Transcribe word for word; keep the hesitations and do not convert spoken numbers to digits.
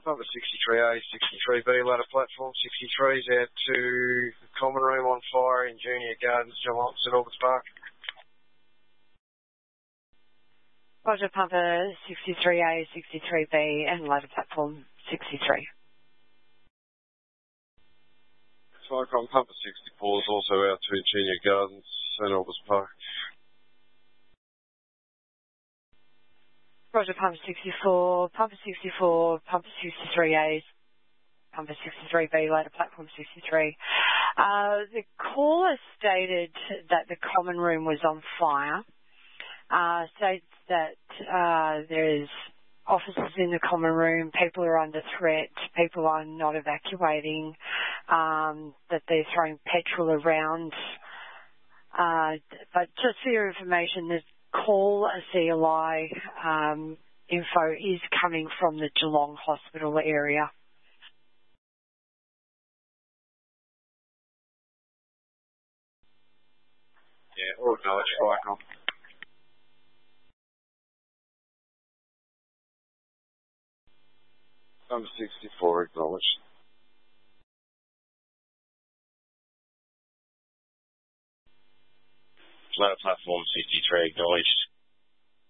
Pumper sixty-three A, sixty-three B, ladder platform sixty-three is out to the common room on fire in Junior Gardens, Geelong, St Albans Park. Roger, Pumper sixty-three A, sixty-three B and ladder platform sixty-three. Cyclone Pumper sixty-four is also out to Junior Gardens, St Albans Park. Roger, Pumper sixty-four, Pumper sixty-four, Pumper sixty-three A, Pumper sixty-three B, ladder platform sixty-three. Uh, the caller stated that the common room was on fire. Uh, states that uh, there's officers in the common room, people are under threat, people are not evacuating, um, that they're throwing petrol around. Uh, but just for your information, the call a C L I um, info is coming from the Geelong Hospital area. Yeah, all acknowledged, Cyclone. Number sixty-four acknowledged. Ladder platform sixty-three acknowledged.